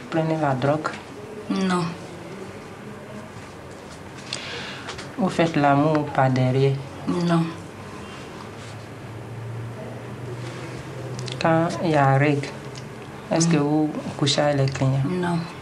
prenez la drogue? Non. Vous faites l'amour par derrière? Non. Quand il y a règle, est-ce que vous couchez avec les clients? Non.